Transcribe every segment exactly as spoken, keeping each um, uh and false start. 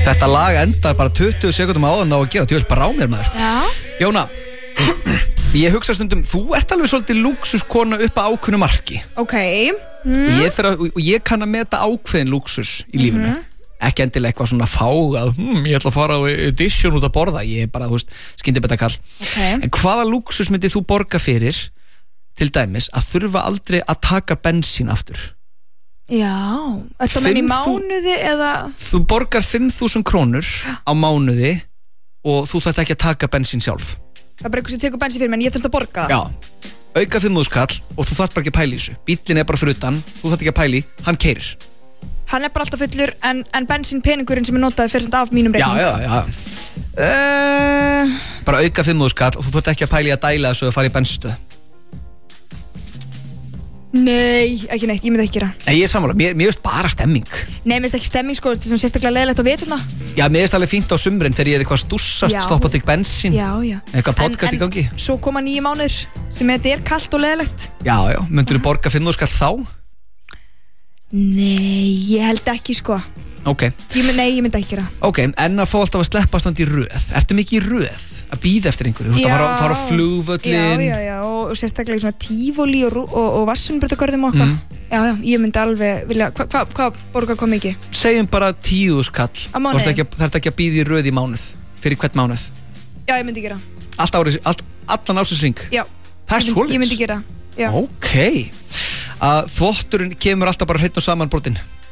Þetta lag endar bara tuttugu sekúndum áðan á að gera, þú vil bara á mér maður. Já. Jóna, ég hugsa stundum, þú ert alveg svolítið lúksuskona upp að ákveðnu marki. Ok. Mm. Og ég, að, og ég kann að meta ákveðin lúksus í lífinu. Mm-hmm. Ekki endilega eitthvað svona fágað, hm, ég ætla að fara á audition út að borða, ég er bara, þú veist, skyndibittakall. Okay. En hvaða lúksus myndið þú borga fyrir, til dæmis, að þurfa aldrei að taka bensín aftur? Já, er það menn í mánuði eða? Þú borgar fimm þúsund krónur á mánuði og þú þarft ekki að taka bensín sjálf. Það er bara eitthvað sem tekur bensín fyrir, menn ég þarft að borga. Já, auka fimm þúsund kall og þú þarft bara ekki að pæla í þessu. Bíllinn er bara fyrir utan, þú þarft ekki að pæla í, hann keyrir. Hann er bara alltaf fullur en, en bensín peningurinn sem er notaði fyrir af mínum reikning. Já, já, já. Uh... Bara auka fimm þúsund kall og þú þarft ekki að pæla í að dæla þessu að fara í bensinstöð. Nei, ekki neitt, ég myndi ekki gera. Nei, ég er sammála, mér, mér veist bara stemming. Nei, mér veist ekki stemming sko, þetta er sérstaklega leiðilegt á veturna. Já, mér veist alveg fínt á sumrin þegar ég er eitthvað stússast, stoppa til bensín. Já, já. Eitthvað podcast en, í gangi. En svo koma nýju mánuður sem þetta er kalt og leiðilegt. Já, já, myndur þú borga fimm þúsund kall þá? Nei, ég held ekki sko. Ok. Ég mynd, nei, ég myndi ekki gera. Ok, en að fá alltaf að sleppa stand í röð. Ertu mikið í röð? Að bíða eftir einhverju? Þú ert að fara, fara á flugvöllin? Já, já, já, og sérstaklega svona tífóli og, og, og vassunbröðagörðum og okkar. Mm. Já, já, ég myndi alveg vilja, hvað hva, hva borgar hvað mikið? Segjum bara tíu þúsund kall. Á mánuði? Það ert ekki að bíða í röð í mánuð. Fyrir hvert mánuð? Já, ég myndi gera. Allt árið, allt, allan ársins Já. Það er svoleiðis? Ég myndi gera, já. Ok. Að þvotturinn kemur alltaf bara hreinn og saman brotin?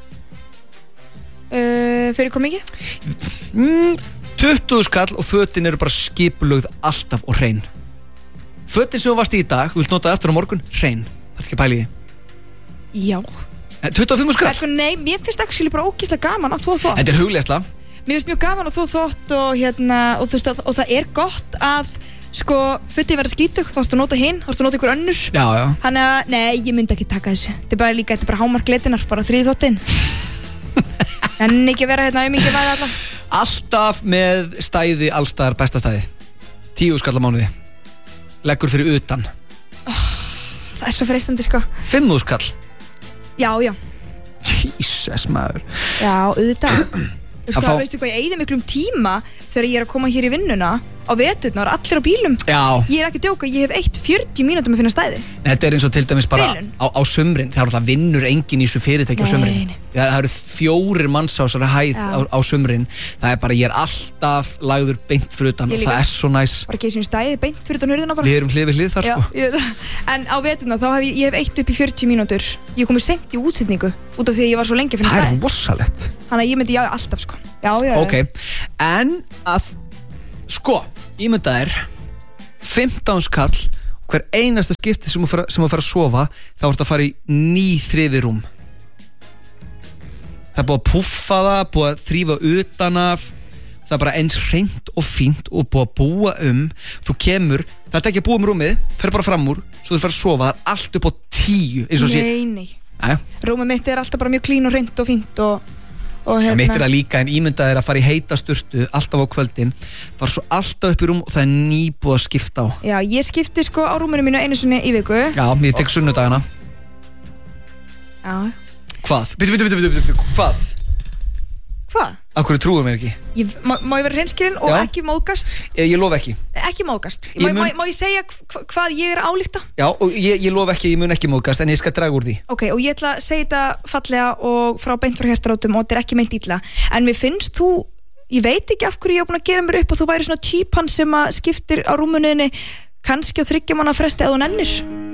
Uh, fyrir hvað mikið? Mm, tuttugu skall og fötin eru bara skipulögð alltaf og hrein. Fötin sem þú varst í í dag, þú vilt nota eftir á morgun, hrein. Það er ekki að pæla í því. Já. tuttugu og fimm skall? Sko, nei, mér finnst ekki bara ógeðslega gaman að þvo þvott. Þetta er hugleiðsla. Mér finnst mjög gaman að þvo þvott og hérna, og þú veist að, og það er gott að sko, fötin verða skítug, þá ertu að nota hinn, þá ertu að nota ykkur önnur. Já, já. Þannig að, nei, ég myndi ekki taka þessu. Þetta er bara líka, þetta er bara hámark leitinar, bara þriði þvottinn. En ekki vera hérna um ekki væði alla. Alltaf með stæði allstaðar besta stæði. Tíu skall á mánuði. Leggur fyrir utan. Oh, það er svo freistandi sko. Fimm skall. Já, já. Jesus maður. Já, auðvitað. Sko, fá... veistu hvað, ég eyði miklum tíma þegar ég er að koma hér í vinnuna á veturnar, allir á bílum. Já. Ég er ekki að djóka, ég hef eitt fjörutíu mínútum að finna stæði. Þetta er eins og til dæmis bara Bilun. á, á sumrin, það, það vinnur enginn í þessu fyrirtæki á sumrin. Það, það eru fjórir manns á þessari hæð á, á sumrin. Það er bara, ég er alltaf lagður beint fyrir utan og það er svo næs. Bara ekki eins og stæði beint fyrir utan hurðina bara. Við erum hlið við hlið þar. Já, sko. ég, en á veturnar þá hef ég, ég hef eitt upp í fjörutíu mínútur. Ég komið sent í útsetningu út af því að ég var svo lengi að finna stæði. Það er rosalegt. Þannig að ég myndi já alltaf sko. Já, já, já. Ok, en að sko, ímyndað er fimmtán skall hver einasta skipti sem þú fer, sem þú fer að sofa, þá ertu að fara í ný þriði rúm. Það er búið að púffa það, búið að þrífa utan af, það er bara eins hreint og fínt og búið að búa um. Þú kemur, það er ekki að búa um rúmið, fer bara fram úr, svo þú fer að sofa, það er allt upp á tíu. Nei, nei. Æ. Rúmið mitt er alltaf bara mjög klín og hreint og fínt og og hérna. Mitt er það líka, en ímyndað er að fara í heita sturtu alltaf á kvöldin, fara svo alltaf upp í rúm og það er nýbúið að skipta á. Já, ég skipti sko á rúminu mínu einu sinni í viku. Já, ég tek sunnudagana. Já. Hvað? Bitu, bitu, bitu, bitu, bitu, hvað? Hvað? Akkur trúið mér ekki? Ég, má, má ég vera hreinskilin og Já. ekki móðgast? Ég, ég lof ekki. Ekki móðgast. Ég Má, mun- má, má ég segja hva, hvað ég er að álíkta? Já, og ég, ég lof ekki, ég mun ekki móðgast, en ég skal draga úr því. Ok, og ég ætla að segja þetta fallega og frá beint frá hjartarátum og þetta er ekki meint illa. En mér finnst þú, ég veit ekki af hverju ég hef búin að gera mér upp og þú væri svona típan sem að skiptir á rúmuninni kannski á þriggja manna fresti að þú nennir.